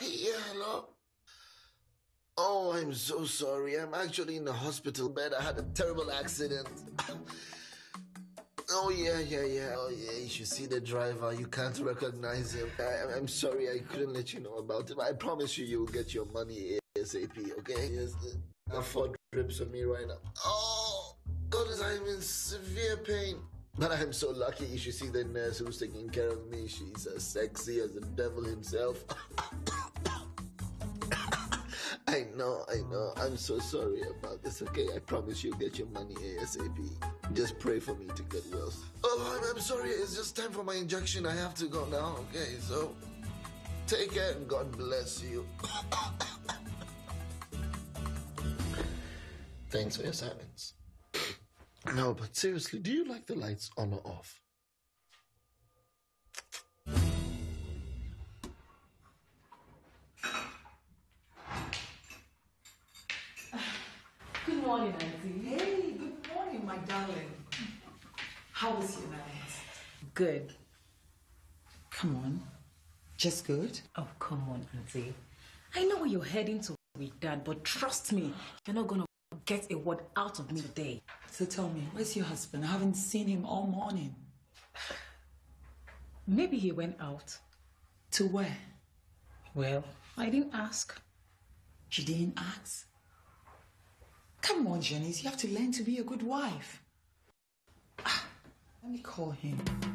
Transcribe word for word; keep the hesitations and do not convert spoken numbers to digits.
Yeah, hello? Oh, I'm so sorry. I'm actually in the hospital bed. I had a terrible accident. Oh, yeah, yeah, yeah. Oh, yeah. You should see the driver. You can't recognize him. I, I'm sorry I couldn't let you know about him. I promise you, you'll get your money ASAP, okay? Yes, I have four drips on me right now. Oh, God, I'm in severe pain. But I'm so lucky. You should see the nurse who's taking care of me. She's as sexy as the devil himself. I know, I know. I'm so sorry about this, okay? I promise you'll get your money ASAP. Just pray for me to get well. Oh, I'm, I'm sorry. It's just time for my injection. I have to go now, okay? So, take care and God bless you. Thanks for your silence. No, but seriously, do you like the lights on or off? Good morning, Auntie. Hey, good morning, my darling. How was your night? Good. Come on. Just good? Oh, come on, Auntie. I know where you're heading to with Dad, but trust me, you're not gonna get a word out of me today. So tell me, where's your husband? I haven't seen him all morning. Maybe he went out. To where? Well, I didn't ask. You didn't ask? Come on, Janice, you have to learn to be a good wife. Ah, let me call him.